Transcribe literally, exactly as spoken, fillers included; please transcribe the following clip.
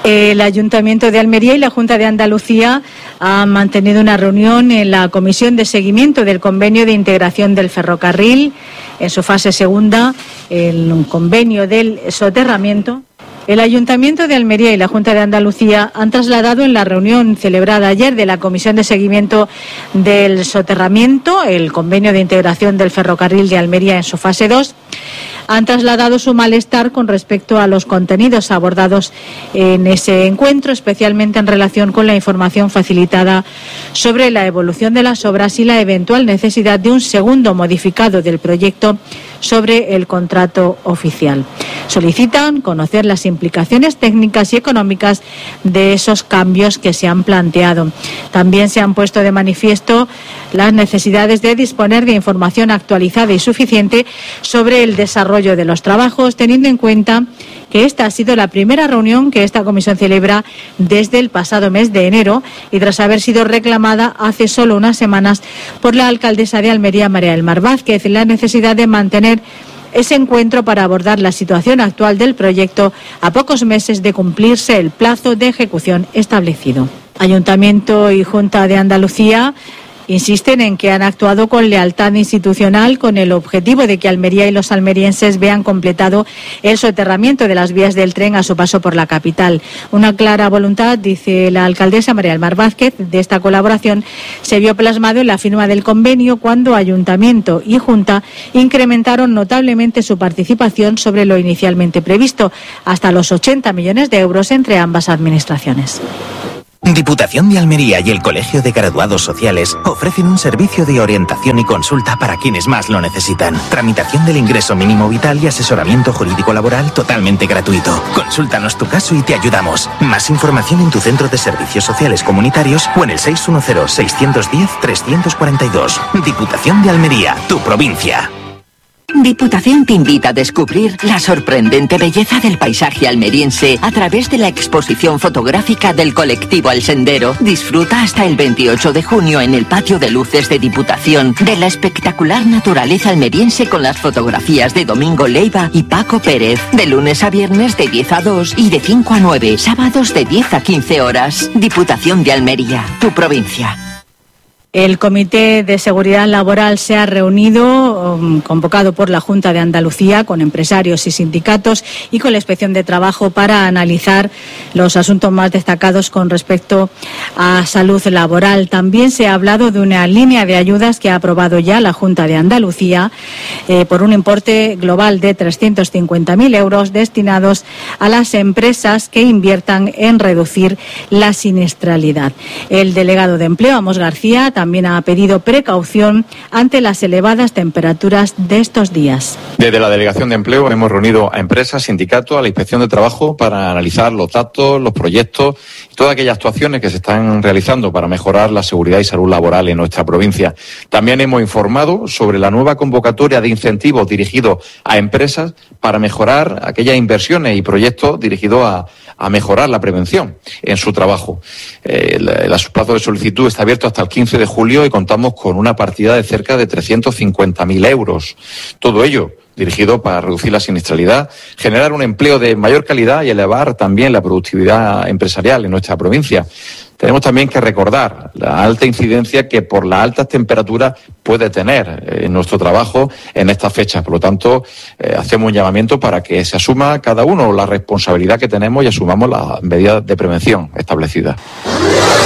El Ayuntamiento de Almería y la Junta de Andalucía han mantenido una reunión en la Comisión de Seguimiento del Convenio de Integración del Ferrocarril, en su fase segunda, el convenio del soterramiento. El Ayuntamiento de Almería y la Junta de Andalucía han trasladado en la reunión celebrada ayer de la Comisión de Seguimiento del Soterramiento, el convenio de integración del ferrocarril de Almería en su fase dos, han trasladado su malestar con respecto a los contenidos abordados en ese encuentro, especialmente en relación con la información facilitada sobre la evolución de las obras y la eventual necesidad de un segundo modificado del proyecto sobre el contrato oficial. Solicitan conocer las implicaciones técnicas y económicas de esos cambios que se han planteado. También se han puesto de manifiesto las necesidades de disponer de información actualizada y suficiente sobre el desarrollo de los trabajos, teniendo en cuenta que esta ha sido la primera reunión que esta comisión celebra desde el pasado mes de enero y tras haber sido reclamada hace solo unas semanas por la alcaldesa de Almería, María del Mar Vázquez, la necesidad de mantener ese encuentro para abordar la situación actual del proyecto a pocos meses de cumplirse el plazo de ejecución establecido. Ayuntamiento y Junta de Andalucía insisten en que han actuado con lealtad institucional con el objetivo de que Almería y los almerienses vean completado el soterramiento de las vías del tren a su paso por la capital. Una clara voluntad, dice la alcaldesa María del Mar Vázquez, de esta colaboración se vio plasmado en la firma del convenio cuando Ayuntamiento y Junta incrementaron notablemente su participación sobre lo inicialmente previsto, hasta los ochenta millones de euros entre ambas administraciones. Diputación de Almería y el Colegio de Graduados Sociales ofrecen un servicio de orientación y consulta para quienes más lo necesitan. Tramitación del ingreso mínimo vital y asesoramiento jurídico laboral totalmente gratuito. Consúltanos tu caso y te ayudamos. Más información en tu centro de servicios sociales comunitarios o en el seis uno cero, seis uno cero, tres cuatro dos. Diputación de Almería, tu provincia. Diputación te invita a descubrir la sorprendente belleza del paisaje almeriense a través de la exposición fotográfica del colectivo El Sendero. Disfruta hasta el veintiocho de junio en el patio de luces de Diputación de la espectacular naturaleza almeriense con las fotografías de Domingo Leiva y Paco Pérez. De lunes a viernes de diez a dos y de cinco a nueve, sábados de diez a quince horas. Diputación de Almería, tu provincia. El Comité de Seguridad Laboral se ha reunido, um, convocado por la Junta de Andalucía, con empresarios y sindicatos y con la Inspección de Trabajo para analizar los asuntos más destacados con respecto a salud laboral. También se ha hablado de una línea de ayudas que ha aprobado ya la Junta de Andalucía eh, por un importe global de trescientos cincuenta mil euros destinados a las empresas que inviertan en reducir la siniestralidad. El delegado de Empleo, Amos García, también ha pedido precaución ante las elevadas temperaturas de estos días. Desde la Delegación de Empleo hemos reunido a empresas, sindicatos, a la Inspección de Trabajo para analizar los datos, los proyectos y todas aquellas actuaciones que se están realizando para mejorar la seguridad y salud laboral en nuestra provincia. También hemos informado sobre la nueva convocatoria de incentivos dirigidos a empresas para mejorar aquellas inversiones y proyectos dirigidos a, a mejorar la prevención en su trabajo. Eh, el, el plazo de solicitud está abierto hasta el quince de julio y contamos con una partida de cerca de trescientos cincuenta mil euros. Todo ello dirigido para reducir la siniestralidad, generar un empleo de mayor calidad y elevar también la productividad empresarial en nuestra provincia. Tenemos también que recordar la alta incidencia que por las altas temperaturas puede tener en nuestro trabajo en estas fechas. Por lo tanto, eh, hacemos un llamamiento para que se asuma cada uno la responsabilidad que tenemos y asumamos las medidas de prevención establecidas.